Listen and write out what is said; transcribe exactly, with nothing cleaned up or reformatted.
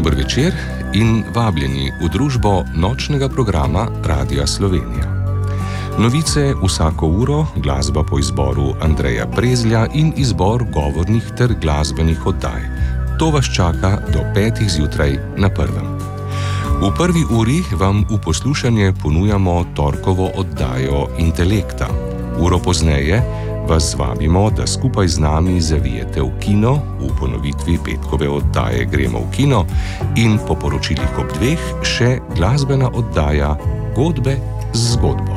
Dober večer in vabljeni v družbo nočnega programa Radia Slovenija. Novice vsako uro, glasba po izboru Andreja Prezlja in izbor govornih ter glasbenih oddaj. To vas čaka do petih zjutraj na prvem. V prvi uri vam v poslušanje ponujamo torkovo oddajo Intelekta. Uro pozneje vas zvabimo, da skupaj z nami zavijete v kino, v ponovitvi petkove oddaje Gremo v kino in po poročilih ob dveh še glasbena oddaja Godbe z zgodbo.